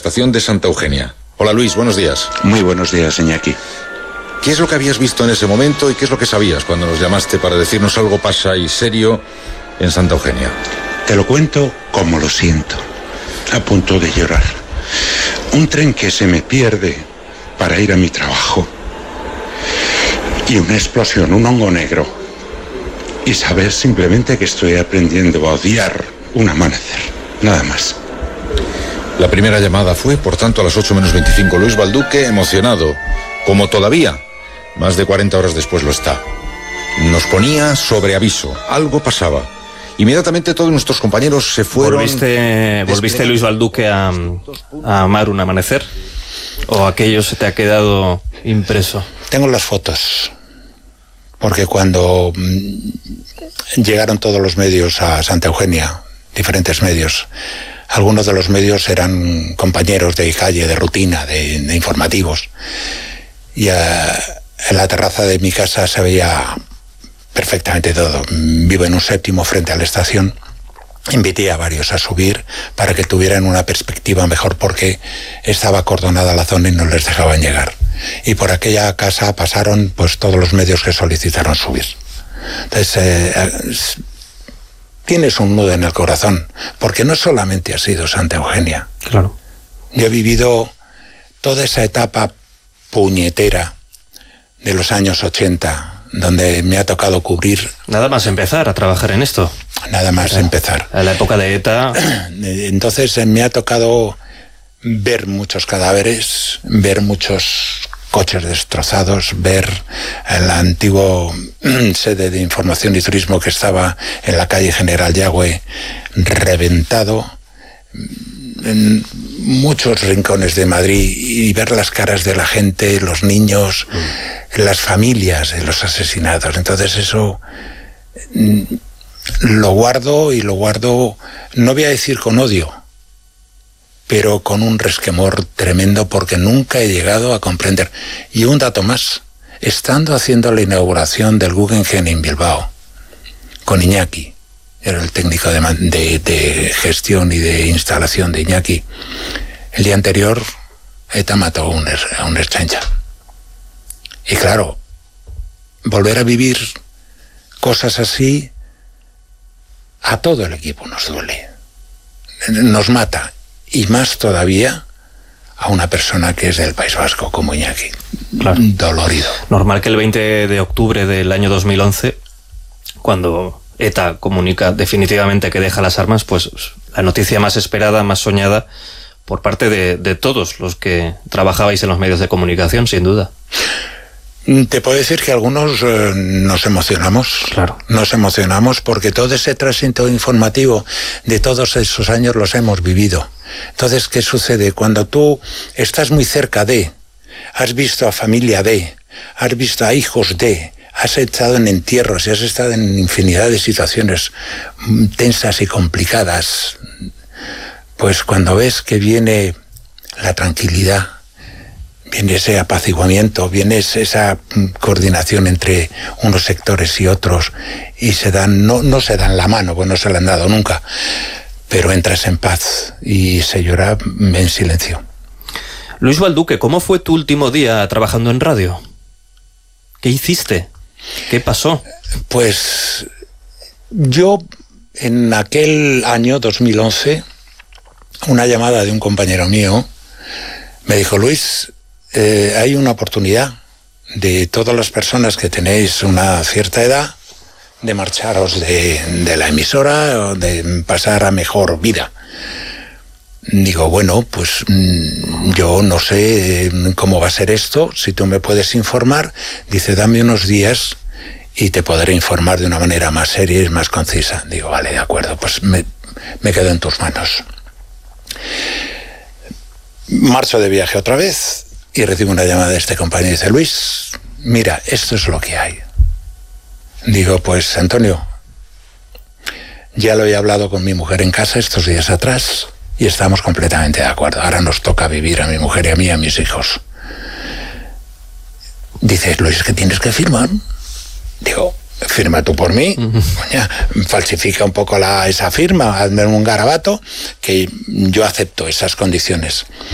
estación de Santa Eugenia. Hola Luis, buenos días. Muy buenos días, Iñaki. ¿Qué es lo que habías visto en ese momento y qué es lo que sabías cuando nos llamaste para decirnos algo pasa y serio en Santa Eugenia? Te lo cuento como lo siento, a punto de llorar. Un tren que se me pierde para ir a mi trabajo. Y una explosión, un hongo negro. Y saber simplemente que estoy aprendiendo a odiar un amanecer, nada más. La primera llamada fue, por tanto, a las 8:25. Luis Balduque, emocionado, como todavía, más de 40 horas después lo está. Nos ponía sobre aviso, algo pasaba. Inmediatamente todos nuestros compañeros se fueron... ¿Volviste Luis Balduque a amar un amanecer? ¿O aquello se te ha quedado impreso? Tengo las fotos, porque cuando llegaron todos los medios a Santa Eugenia, diferentes medios, algunos de los medios eran compañeros de calle, de rutina, de informativos, y en la terraza de mi casa se veía perfectamente todo. Vivo en un séptimo frente a la estación. Invité a varios a subir para que tuvieran una perspectiva mejor, porque estaba acordonada la zona y no les dejaban llegar. Y por aquella casa pasaron pues todos los medios que solicitaron subir. Entonces tienes un nudo en el corazón, porque no solamente ha sido Santa Eugenia. Claro. Yo he vivido toda esa etapa puñetera de los años 80, donde me ha tocado cubrir... Nada más empezar a trabajar en esto. Nada más empezar. En la época de ETA... Entonces me ha tocado ver muchos cadáveres, ver muchos coches destrozados, ver el antiguo sede de información y turismo que estaba en la calle General Yagüe reventado, en muchos rincones de Madrid, y ver las caras de la gente, los niños, las familias de los asesinados. Entonces eso lo guardo, y lo guardo, no voy a decir con odio, pero con un resquemor tremendo, porque nunca he llegado a comprender. Y un dato más, estando haciendo la inauguración del Guggenheim en Bilbao, con Iñaki, era el técnico de gestión y de instalación de Iñaki, el día anterior ETA mató a un exchange. Y claro, volver a vivir cosas así, a todo el equipo nos duele, nos mata, y más todavía a una persona que es del País Vasco como Iñaki. Claro. Dolorido. Normal que el 20 de octubre del año 2011, cuando ETA comunica definitivamente que deja las armas, pues la noticia más esperada, más soñada por parte de todos los que trabajabais en los medios de comunicación, sin duda. Te puedo decir que algunos nos emocionamos. Claro. Nos emocionamos porque todo ese tránsito informativo de todos esos años los hemos vivido. Entonces, ¿qué sucede? Cuando tú estás muy cerca de, has visto a familia de, has visto a hijos de, has estado en entierros y has estado en infinidad de situaciones tensas y complicadas, pues cuando ves que viene la tranquilidad, viene ese apaciguamiento, viene esa coordinación entre unos sectores y otros, y se dan, no se dan la mano, pues no se la han dado nunca, pero entras en paz y se llora en silencio. Luis Balduque, ¿cómo fue tu último día trabajando en radio? ¿Qué hiciste? ¿Qué pasó? Pues yo, en aquel año 2011, una llamada de un compañero mío me dijo: Luis, hay una oportunidad de todas las personas que tenéis una cierta edad de marcharos de la emisora o de pasar a mejor vida. Digo, bueno, pues yo no sé cómo va a ser esto, si tú me puedes informar. Dice, dame unos días y te podré informar de una manera más seria y más concisa. Digo, vale, de acuerdo, pues me quedo en tus manos. Marcho de viaje otra vez y recibo una llamada de este compañero y dice: Luis, mira, esto es lo que hay. Digo, pues Antonio, ya lo he hablado con mi mujer en casa estos días atrás y estamos completamente de acuerdo. Ahora nos toca vivir a mi mujer y a mí y a mis hijos. Dice, Luis, ¿qué tienes que firmar? Digo, firma tú por mí. Coña, falsifica un poco esa firma, hazme un garabato, que yo acepto esas condiciones.